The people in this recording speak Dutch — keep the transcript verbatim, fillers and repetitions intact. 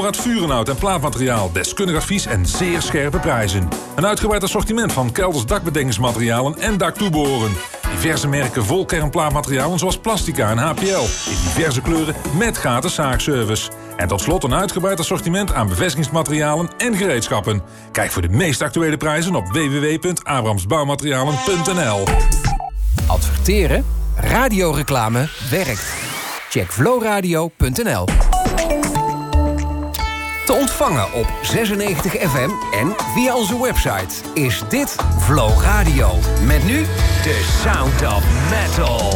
voorraad vurenhout en plaatmateriaal, deskundig advies en zeer scherpe prijzen. Een uitgebreid assortiment van kelders, dakbedekkingsmaterialen en daktoeboren. Diverse merken vol kernplaatmaterialen zoals Plastica en H P L. In diverse kleuren met gratis zaakservice. En tot slot een uitgebreid assortiment aan bevestigingsmaterialen en gereedschappen. Kijk voor de meest actuele prijzen op w w w punt abramsbouwmaterialen punt n l. Adverteren? Radioreclame werkt. Check flowradio punt n l. Te ontvangen op zesennegentig F M en via onze website is dit Flow Radio. Met nu de Sound of Metal.